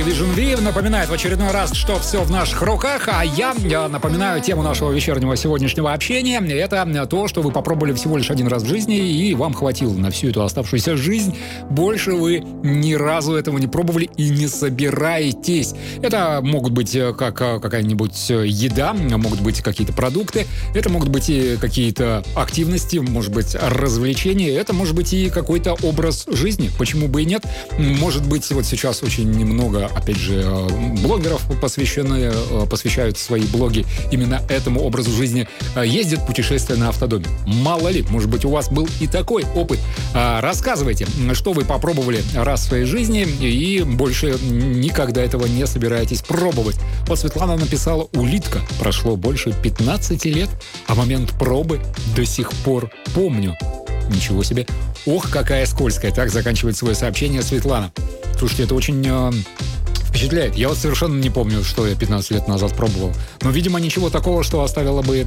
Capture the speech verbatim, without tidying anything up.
Vision V напоминает в очередной раз, что все в наших руках, а я, я напоминаю тему нашего вечернего сегодняшнего общения. Это то, что вы попробовали всего лишь один раз в жизни, и вам хватило на всю эту оставшуюся жизнь. Больше вы ни разу этого не пробовали и не собираетесь. Это могут быть как какая-нибудь еда, могут быть какие-то продукты, это могут быть и какие-то активности, может быть, развлечения, это может быть и какой-то образ жизни. Почему бы и нет? Может быть, вот сейчас очень немного, опять же, блогеров посвящены, посвящают свои блоги именно этому образу жизни. Ездят путешествия на автодоме. Мало ли, может быть, у вас был и такой опыт. Рассказывайте, что вы попробовали раз в своей жизни и больше никогда этого не собираетесь пробовать. Вот Светлана написала: улитка. Прошло больше пятнадцати лет, а момент пробы до сих пор помню. Ничего себе. Ох, какая скользкая. Так заканчивает свое сообщение Светлана. Слушайте, это очень э, впечатляет. Я вот совершенно не помню, что я пятнадцать лет назад пробовал. Но, видимо, ничего такого, что оставило бы